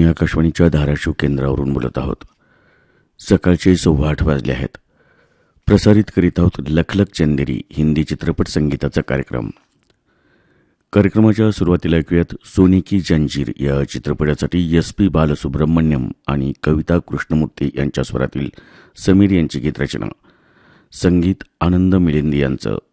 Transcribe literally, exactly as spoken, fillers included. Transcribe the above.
आम्ही आकाशवाणीच्या धाराशिव केंद्रावरून बोलत आहोत. सकाळचे सव्वा आठ वाजले आहेत. प्रसारित करीत आहोत लखलख चंदेरी हिंदी चित्रपट संगीताचा कार्यक्रम. कार्यक्रमाच्या सुरुवातीला ऐकूयात सोने की जंजीर या चित्रपटासाठी एस पी बालसुब्रह्मण्यम आणि कविता कृष्णमूर्ती यांच्या स्वरातील समीर यांची गीतरचना. संगीत आनंद मिलिंद यांचं.